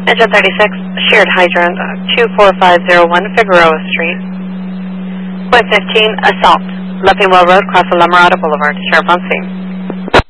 Engine 36, shared hydrant, 24501 Figueroa Street. Point 15, assault, Leffingwell Road, across the La Mirada Boulevard. Sheriff on scene.